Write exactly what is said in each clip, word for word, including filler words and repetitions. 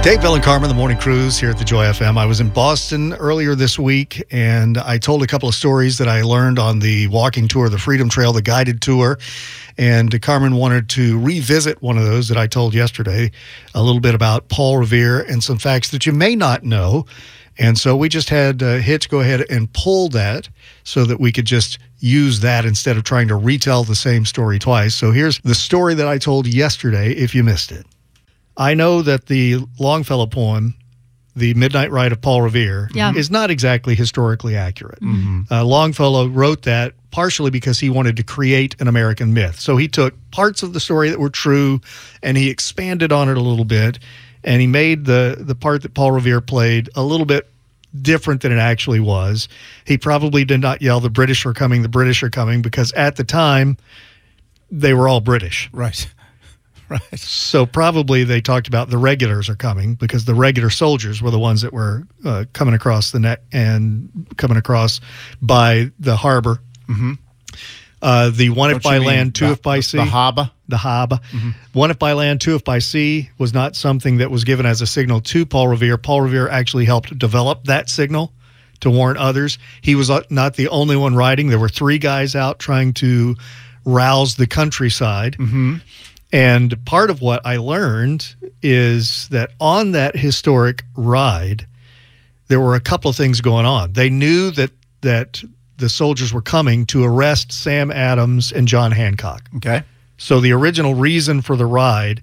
Dave, Bill, and Carmen, the Morning Cruise here at the Joy F M. I was in Boston earlier this week, and I told a couple of stories that I learned on the walking tour, the Freedom Trail, the guided tour. And Carmen wanted to revisit one of those that I told yesterday, a little bit about Paul Revere and some facts that you may not know. And so we just had uh, Hitch go ahead and pull that so that we could just use that instead of trying to retell the same story twice. So here's the story that I told yesterday if you missed it. I know that the Longfellow poem, The Midnight Ride of Paul Revere, yeah. is not exactly historically accurate. Mm-hmm. Uh, Longfellow wrote that partially because he wanted to create an American myth. So he took parts of the story that were true and he expanded on it a little bit, and he made the, the part that Paul Revere played a little bit different than it actually was. He probably did not yell, "The British are coming, the British are coming," because at the time, they were all British. Right. Right. So probably they talked about the regulars are coming because the regular soldiers were the ones that were uh, coming across the neck and coming across by the harbor. Mm-hmm. Uh, the one Don't if by you mean land, two the- if by the- sea. the harbor? The harbor. Mm-hmm. One if by land, two if by sea was not something that was given as a signal to Paul Revere. Paul Revere actually helped develop that signal to warn others. He was uh, not the only one riding. There were three guys out trying to rouse the countryside. Mm-hmm. And part of what I learned is that on that historic ride, there were a couple of things going on. They knew that that the soldiers were coming to arrest Sam Adams and John Hancock. Okay. So the original reason for the ride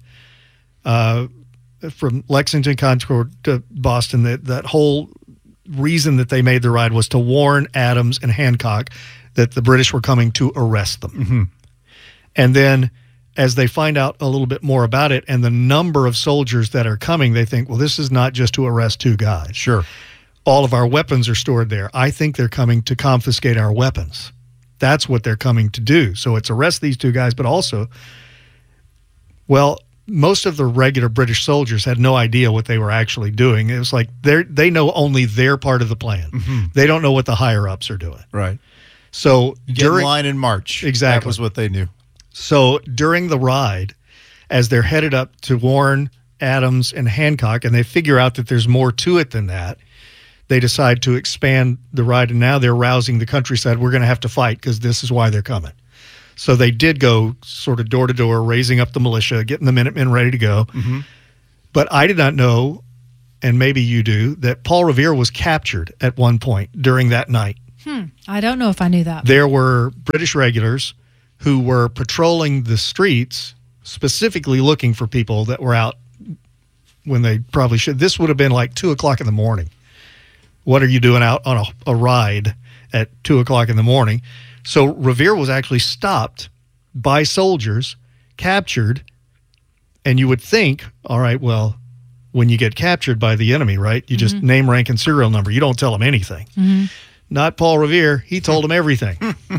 uh, from Lexington, Concord to Boston, that, that whole reason that they made the ride was to warn Adams and Hancock that the British were coming to arrest them. Mm-hmm. And then as they find out a little bit more about it and the number of soldiers that are coming, they think, well, this is not just to arrest two guys. Sure. All of our weapons are stored there. I think they're coming to confiscate our weapons. That's what they're coming to do. So it's arrest these two guys, but also, well, most of the regular British soldiers had no idea what they were actually doing. It was like they they know only their part of the plan. Mm-hmm. They don't know what the higher-ups are doing. Right. So Get during in line and march. Exactly. That was what they knew. So during the ride, as they're headed up to warn Adams and Hancock, and they figure out that there's more to it than that, they decide to expand the ride, and now they're rousing the countryside. We're going to have to fight because this is why they're coming. So they did go sort of door to door, raising up the militia, getting the Minutemen ready to go. Mm-hmm. But I did not know, and maybe you do, that Paul Revere was captured at one point during that night. Hmm. I don't know if I knew that. There were British regulars who were patrolling the streets, specifically looking for people that were out when they probably should. This would have been like two o'clock in the morning. What are you doing out on a, a ride at two o'clock in the morning? So Revere was actually stopped by soldiers, captured, and you would think, all right, well, when you get captured by the enemy, right, you just Mm-hmm. name, rank, and serial number. You don't tell them anything. Mm-hmm. Not Paul Revere. He told them everything.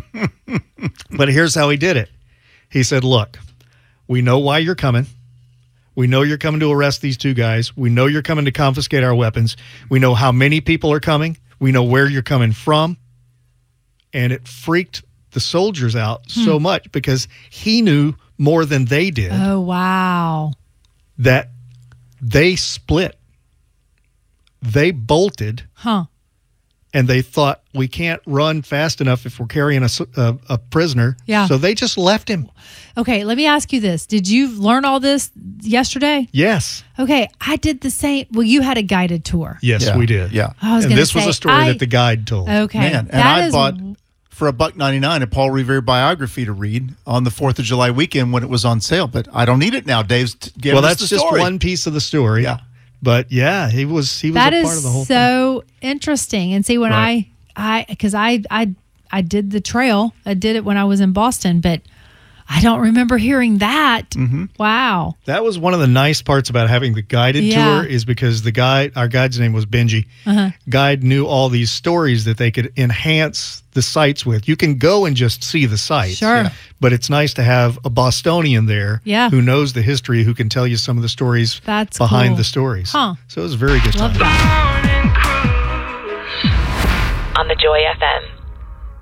But here's how he did it. He said, look, we know why you're coming. We know you're coming to arrest these two guys. We know you're coming to confiscate our weapons. We know how many people are coming. We know where you're coming from. And it freaked the soldiers out Hmm. so much because he knew more than they did Oh, wow. that they split. They bolted. Huh. And they thought, we can't run fast enough if we're carrying a, s- a- a prisoner. Yeah. So they just left him. Okay, let me ask you this. Did you learn all this yesterday? Yes. Okay, I did the same. Well, you had a guided tour. Yes, Yeah, we did. yeah. I was and gonna this was say, a story I- that the guide told. Okay. Man, and that I is- bought for a buck ninety-nine a Paul Revere biography to read on the Fourth of July weekend when it was on sale. But I don't need it now. Dave's t- giving well, us that's the just story. one piece of the story. Yeah. But yeah, he was he was That a is part of the whole thing. so interesting. And see, when Right. I, I, because I, I, I did the trail. I did it when I was in Boston, but I don't remember hearing that. Mm-hmm. Wow. That was one of the nice parts about having the guided Yeah. tour is because the guide, our guide's name was Benji. Uh-huh. Guide knew all these stories that they could enhance the sites with. You can go and just see the sites. Sure. Yeah. But it's nice to have a Bostonian there Yeah. who knows the history, who can tell you some of the stories That's behind cool. the stories. Huh. So it was a very good Love time. that. On the Joy F M.